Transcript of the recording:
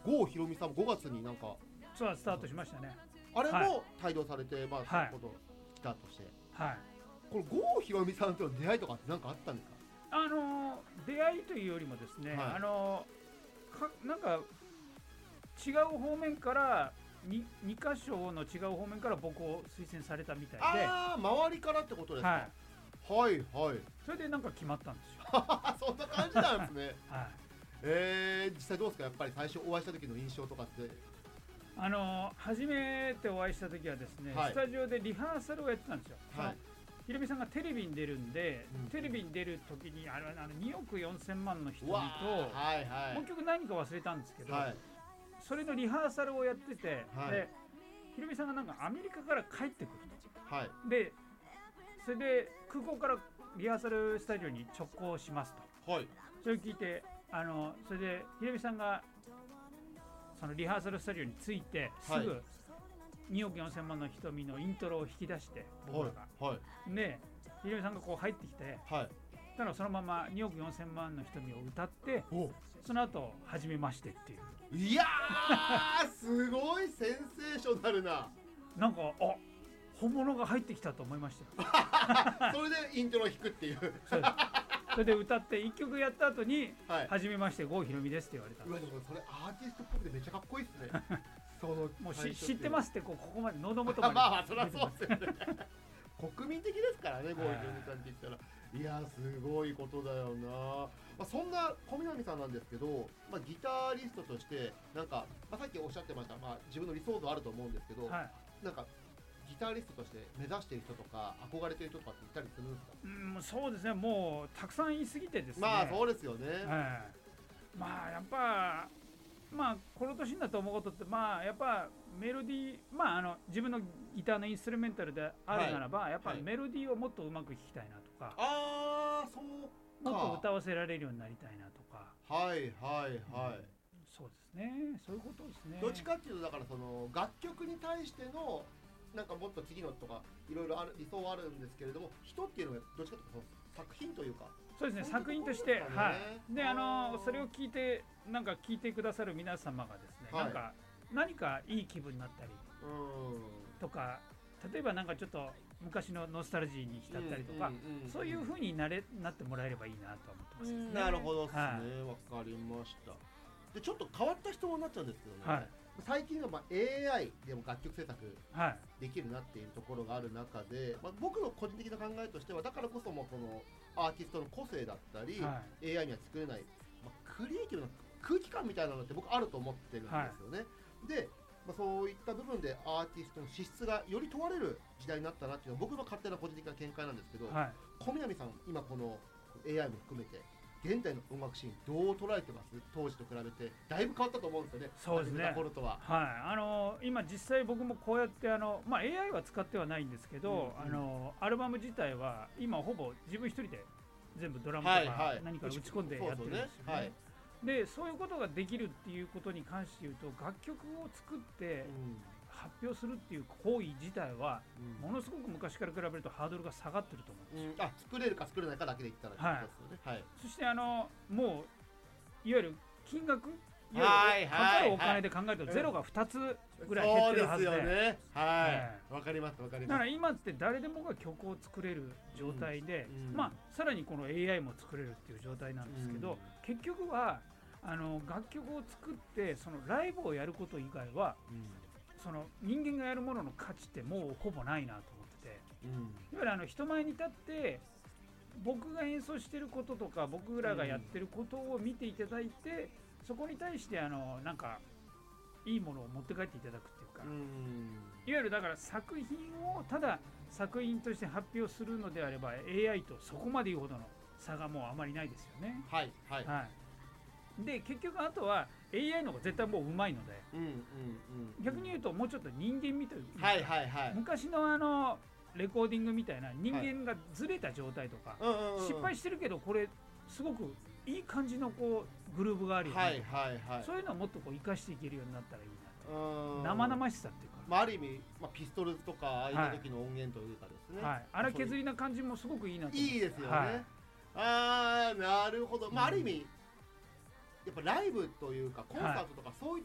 郷ひろみさんも5月になんかツアースタートしましたね。 あれも帯同されて、まあそういうことスタートして、 はい、 これ郷ひろみさんとの出会いとかって何かあったんですか？ 出会いというよりもですね、 はい、 なんか違う方面から2箇所の違う方面から僕を推薦されたみたいで、 ああ周りからってことですか？ はいはいはい。 それでなんか決まったんですよそんな感じなんですね。 はい、 実際どうですか？やっぱり最初お会いした時の印象とかって。 初めてお会いした時はですね、 はい、 スタジオでリハーサルをやってたんですよ。 はい、 ひろみさんがテレビに出るんで、テレビに出る時に2億4000万の瞳と、 はいはい、 もう一曲何か忘れたんですけど、 はい、 それのリハーサルをやってて、 はい、 でひろみさんがなんかアメリカから帰ってくると、 はい、 でそれで空港からリハーサルスタジオに直行しますと、 はい、 それを聞いてそれでひろみさんがそのリハーサルスタジオに着いてすぐ、はい、2億4000万の瞳のイントロを引き出して僕らが、はい、でひろみさんがこう入ってきて、はい、だからそのまま2億4000万の瞳を歌って、その後初めましてっていう。 いやーすごいセンセーショナルななんか本物が入ってきたと思いましたよそれでイントロを弾くっていうそれで歌って1曲やった後に「 はい、 はじめまして郷ひろみです」って言われた。 うわでもそれアーティストっぽくてめっちゃかっこいいっすねそのもう知ってますってここまで喉元までまあそりゃそうですよね国民的ですからね、郷ひろみさんって言ったら。いやすごいことだよな、まあ、そんな小南さんなんですけど、まあ、ギタリストとしてなんか、まあ、さっきおっしゃってました、まあ、自分の理想像あると思うんですけど、はい、なんかギタリストとして目指している人とか憧れている人とかっていたりするんですか？ そうですね、もうたくさん言い過ぎてですね。 まあそうですよね、 まあやっぱまあこの年になって思うことって、まあやっぱメロディー、まあ自分のギターのインストゥルメンタルであるならば、はい、やっぱメロディーをもっとうまく弾きたいなとか、 そうか、 もっと歌わせられるようになりたいなとか。 はいはいはい、 そうですね、そういうことですね。 どっちかっていうとだからその楽曲に対してのなんかもっと次のとかいろいろある理想はあるんですけれども、人っていうのはどっちかというと作品というか。 そうですね、作品として、はい、でそれを聞いてなんか聞いてくださる皆様がですね、はい、なんか何かいい気分になったりとか、例えばなんかちょっと昔のノスタルジーに浸ったりとか、そういう風になってもらえればいいなと思ってますね。 なるほどですね、わかりました。でちょっと変わった質問になっちゃうんですけどね、はい、最近はAI でも楽曲制作できるなっていうところがある中で、僕の個人的な考えとしてはだからこそもこのアーティストの個性だったり、はい、AI には作れない、クリエイティブな空気感みたいなのって僕あると思ってるんですよね、はい、で、そういった部分でアーティストの資質がより問われる時代になったなっていうのは僕の勝手な個人的な見解なんですけど、はい、小南さん今この AI も含めて現代の音楽シーンどう捉えてます？当時と比べてだいぶ変わったと思うんですよね。 そうですね、 頃とは、 はい、今実際僕もこうやってAI は使ってはないんですけど、アルバム自体は今ほぼ自分一人で全部ドラムとか何か打ち込んでやってるんですよね。でそういうことができるっていうことに関して言うと、楽曲を作って発表するっていう行為自体はものすごく昔から比べるとハードルが下がってると思うんですよ。 作れるか作れないかだけで言ったらですよね。はい、 そしてもういわゆる金額、かかるお金で考えるとゼロが2つぐらい減ってるはずで、 そうですよね。はい、わかりますわかります。 だから今って誰でもが曲を作れる状態で、さらにこの AI も作れるっていう状態なんですけど、結局は楽曲を作ってそのライブをやること以外は、その人間がやるものの価値ってもうほぼないなと思ってて、いわゆる人前に立って僕が演奏してることとか僕らがやってることを見ていただいて、そこに対してなんかいいものを持って帰っていただくっていうか、いわゆるだから作品をただ作品として発表するのであれば AI とそこまで言うほどの差がもうあまりないですよね。 はいはい、はい、 で結局あとは AI の方が絶対もう上手いので、逆に言うともうちょっと人間みたいな、昔のレコーディングみたいな人間がずれた状態とか、失敗してるけどこれすごくいい感じのこうグルーヴがあるよね、そういうのをもっとこう生かしていけるようになったらいいなと、生々しさっていうか、 ある意味、ピストルズとかああいう時の音源というかですね、 荒削りな感じもすごくいいなと思って。 いいですよね、なるほど、ある意味やっぱライブというかコンサートとかそういっ